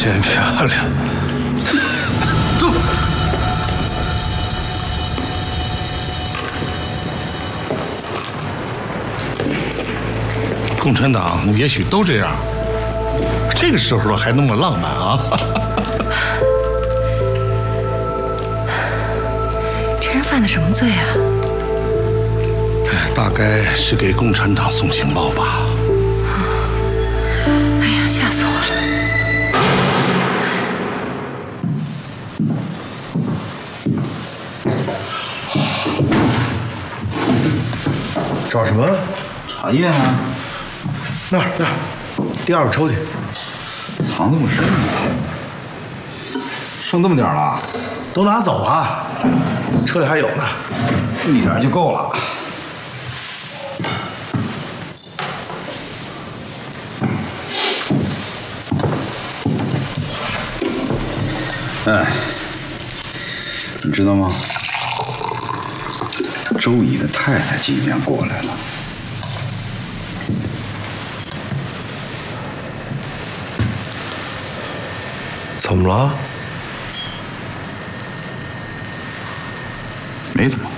真漂亮。走。共产党也许都这样，这个时候了还那么浪漫啊！ 这人犯的什么罪啊？ 大概是给共产党送情报吧。 哎呀，吓死我了！找什么？ 茶叶啊。 那儿，第二个抽屉。 藏这么深啊？剩这么点了？ 都拿走啊！车里还有呢。 一点就够了。哎，你知道吗？周乙的太太今天过来了。 怎么了？ 没怎么。